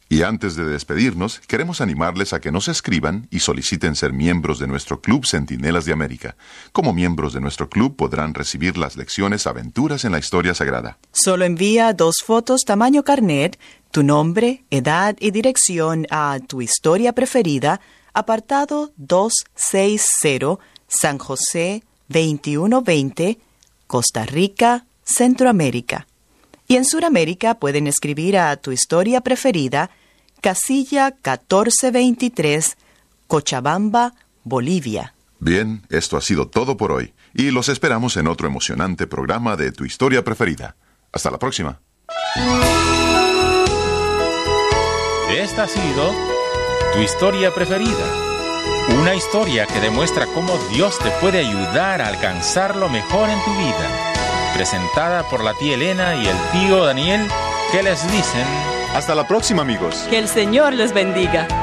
Y antes de despedirnos, queremos animarles a que nos escriban y soliciten ser miembros de nuestro Club Centinelas de América. Como miembros de nuestro club podrán recibir las lecciones Aventuras en la Historia Sagrada. Solo envía 2 fotos tamaño carnet, tu nombre, edad y dirección a Tu Historia Preferida, apartado 260, San José 2120, Costa Rica, Centroamérica. Y en Sudamérica pueden escribir a Tu Historia Preferida, casilla 1423, Cochabamba, Bolivia. Bien, esto ha sido todo por hoy, y los esperamos en otro emocionante programa de Tu Historia Preferida. Hasta la próxima. Esta ha sido Tu Historia Preferida, una historia que demuestra cómo Dios te puede ayudar a alcanzar lo mejor en tu vida. Presentada por la tía Elena y el tío Daniel, que les dicen... Hasta la próxima, amigos. Que el Señor les bendiga.